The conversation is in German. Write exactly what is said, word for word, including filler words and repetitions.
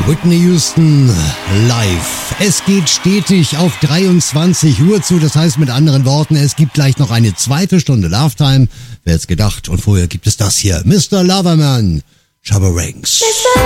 Whitney Houston live. Es geht stetig auf dreiundzwanzig Uhr zu, das heißt mit anderen Worten, es gibt gleich noch eine zweite Stunde Love Time. Wer hätte es gedacht? Und vorher gibt es das hier, Mister Loverman, Shabba Ranks.